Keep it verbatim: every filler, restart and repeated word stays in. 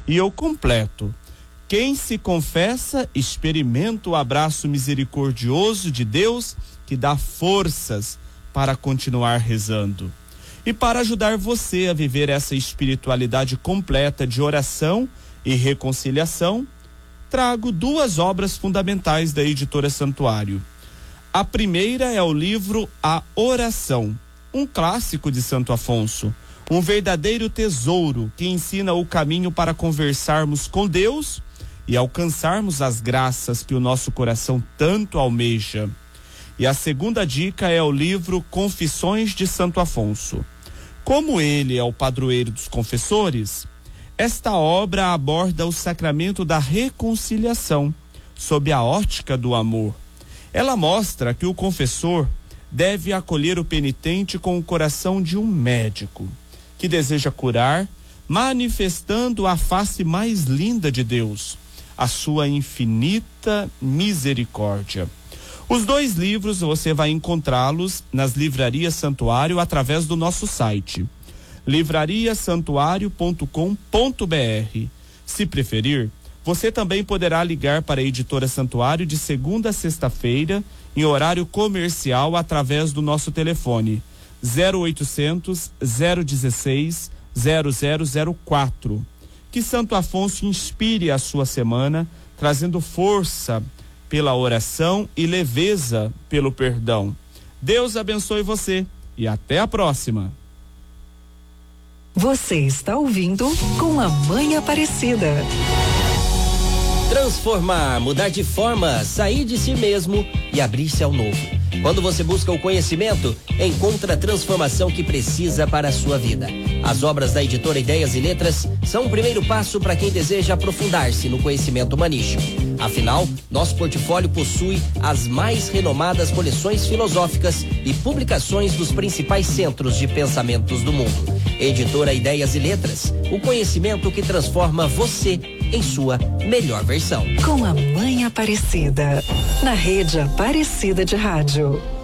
E eu completo: quem se confessa, experimenta o abraço misericordioso de Deus, que dá forças para continuar rezando. E para ajudar você a viver essa espiritualidade completa de oração e reconciliação, trago duas obras fundamentais da editora Santuário. A primeira é o livro A Oração, um clássico de Santo Afonso, um verdadeiro tesouro que ensina o caminho para conversarmos com Deus e alcançarmos as graças que o nosso coração tanto almeja. E a segunda dica é o livro Confissões de Santo Afonso. Como ele é o padroeiro dos confessores, esta obra aborda o sacramento da reconciliação, sob a ótica do amor. Ela mostra que o confessor deve acolher o penitente com o coração de um médico, que deseja curar, manifestando a face mais linda de Deus, a sua infinita misericórdia. Os dois livros você vai encontrá-los nas livrarias Santuário através do nosso site, livraria santuário ponto com ponto br. Se preferir, você também poderá ligar para a editora Santuário de segunda a sexta-feira, em horário comercial, através do nosso telefone zero oitocentos, zero dezesseis, zero zero zero quatro. Que Santo Afonso inspire a sua semana, trazendo força pela oração e leveza pelo perdão. Deus abençoe você e até a próxima. Você está ouvindo Com a Mãe Aparecida. Transformar, mudar de forma, sair de si mesmo e abrir-se ao novo. Quando você busca o conhecimento, encontra a transformação que precisa para a sua vida. As obras da editora Ideias e Letras são o primeiro passo para quem deseja aprofundar-se no conhecimento humanístico. Afinal, nosso portfólio possui as mais renomadas coleções filosóficas e publicações dos principais centros de pensamentos do mundo. Editora Ideias e Letras, o conhecimento que transforma você em sua melhor versão. Com a Mãe Aparecida, na rede Aparecida de Rádio.